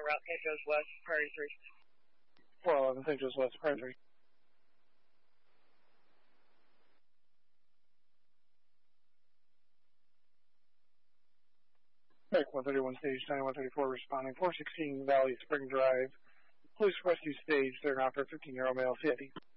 route, St. Joe's West, Prairie 3. 411, St. Joe's West, Prairie 3. Back 131 stage 9134 responding 416 Valley Spring Drive. Police rescue stage, they're not for 15-year-old male 50.